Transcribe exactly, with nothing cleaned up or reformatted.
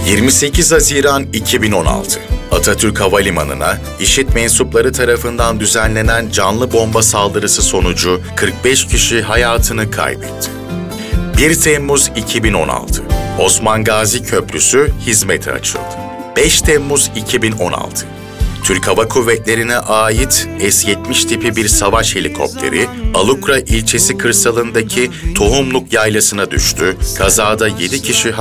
yirmi sekiz Haziran iki bin on altı. Atatürk Havalimanı'na IŞİD mensupları tarafından düzenlenen canlı bomba saldırısı sonucu kırk beş kişi hayatını kaybetti. bir Temmuz iki bin on altı. Osman Gazi Köprüsü hizmete açıldı. beş Temmuz iki bin on altı. Türk Hava Kuvvetleri'ne ait S yetmiş tipi bir savaş helikopteri, Alukra ilçesi kırsalındaki Tohumluk Yaylası'na düştü. Kazada yedi kişi